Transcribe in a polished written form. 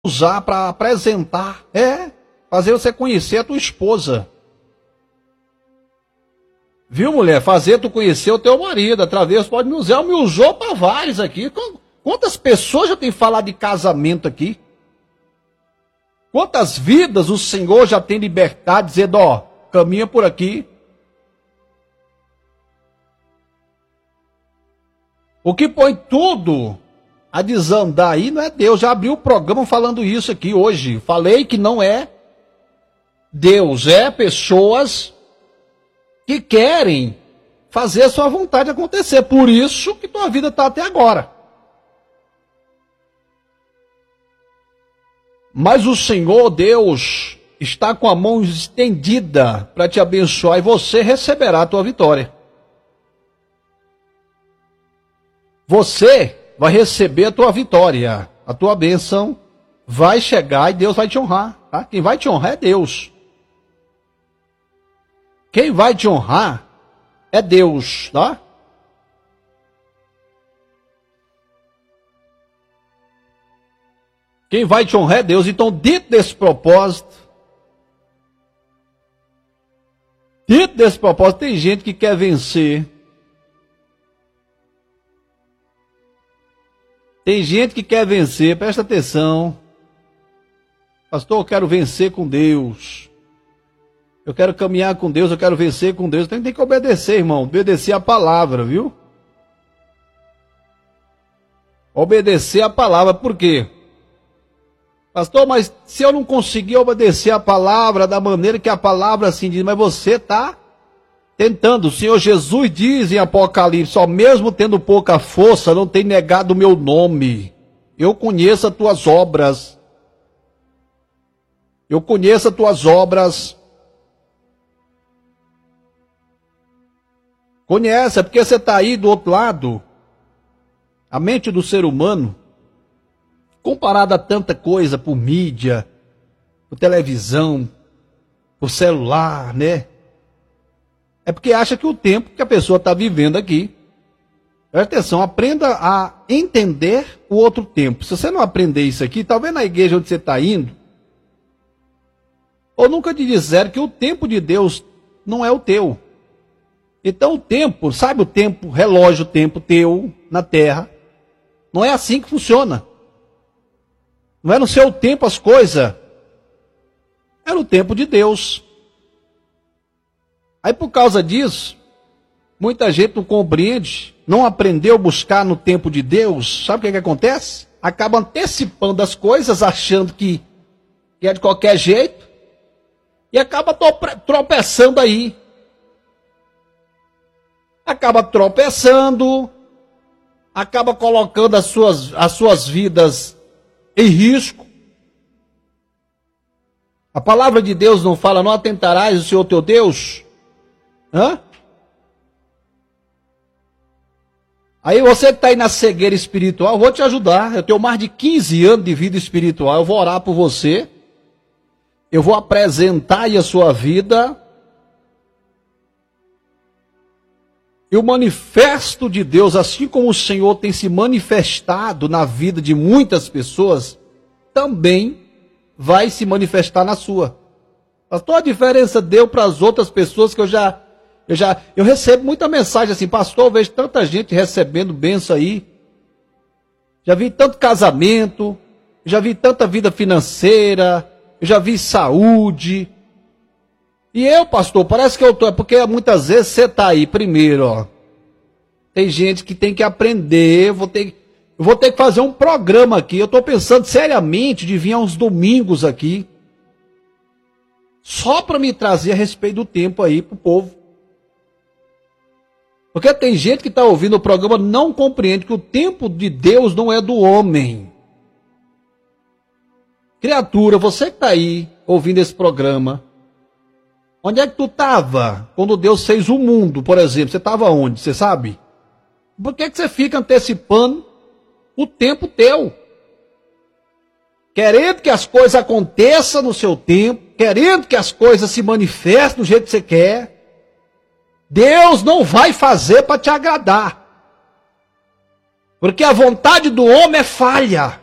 usar para apresentar, fazer você conhecer a tua esposa. Viu, mulher? Fazer tu conhecer o teu marido, através, pode me usar, me usou para vários aqui. Quantas pessoas já tem falado de casamento aqui? Quantas vidas o Senhor já tem libertado, dizendo, caminha por aqui. O que põe tudo a desandar aí não é Deus. Já abriu o programa falando isso aqui hoje. Falei que não é Deus, é pessoas que querem fazer a sua vontade acontecer. Por isso que tua vida está até agora. Mas o Senhor Deus está com a mão estendida para te abençoar e você receberá a tua vitória. Você vai receber a tua vitória, a tua bênção vai chegar e Deus vai te honrar. Tá? Quem vai te honrar é Deus. Quem vai te honrar é Deus, tá? Quem vai te honrar é Deus. Então, dentro desse propósito, tem gente que quer vencer. Tem gente que quer vencer, presta atenção. Pastor, eu quero vencer com Deus. Eu quero caminhar com Deus, eu quero vencer com Deus. Tem que obedecer, irmão. Obedecer a palavra, viu? Obedecer a palavra, por quê? Pastor, mas se eu não conseguir obedecer a palavra da maneira que a palavra assim diz, mas você está tentando. O Senhor Jesus diz em Apocalipse, mesmo tendo pouca força, não tem negado o meu nome. Eu conheço as tuas obras. Eu conheço as tuas obras. Conhece, é porque você está aí do outro lado. A mente do ser humano, comparada a tanta coisa, por mídia, por televisão, por celular, né? É porque acha que o tempo que a pessoa está vivendo aqui. Presta atenção, aprenda a entender o outro tempo. Se você não aprender isso aqui, talvez na igreja onde você está indo, ou nunca te disseram que o tempo de Deus não é o teu. Então o tempo, sabe o tempo, relógio, o tempo teu na terra, não é assim que funciona. Não é no seu tempo as coisas, é no tempo de Deus. Aí por causa disso, muita gente não compreende, não aprendeu a buscar no tempo de Deus. Sabe o que acontece? Acaba antecipando as coisas, achando que é de qualquer jeito, e acaba tropeçando aí. Acaba tropeçando, acaba colocando as suas vidas em risco. A palavra de Deus não fala, não atentarás o Senhor teu Deus? Aí você que está aí na cegueira espiritual, eu vou te ajudar. Eu tenho mais de 15 anos de vida espiritual, eu vou orar por você. Eu vou apresentar aí a sua vida. E o manifesto de Deus, assim como o Senhor tem se manifestado na vida de muitas pessoas, também vai se manifestar na sua. Pastor, a diferença deu para as outras pessoas que eu recebo muita mensagem assim, pastor, eu vejo tanta gente recebendo bênção aí. Já vi tanto casamento, já vi tanta vida financeira, já vi saúde. E eu, pastor, parece que eu estou, porque muitas vezes você está aí primeiro, Tem gente que tem que aprender, eu vou ter que fazer um programa aqui. Eu estou pensando seriamente de vir uns domingos aqui, só para me trazer a respeito do tempo aí para o povo. Porque tem gente que está ouvindo o programa, não compreende que o tempo de Deus não é do homem. Criatura, você que está aí ouvindo esse programa, onde é que tu estava quando Deus fez o mundo, por exemplo? Você estava onde? Você sabe? Por que você fica antecipando o tempo teu? Querendo que as coisas aconteçam no seu tempo, querendo que as coisas se manifestem do jeito que você quer. Deus não vai fazer para te agradar. Porque a vontade do homem é falha.